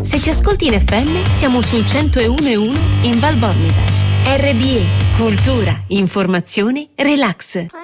Se ci ascolti in FM, siamo sul 101.1 in Val Bormida. RBE, cultura, informazione, relax.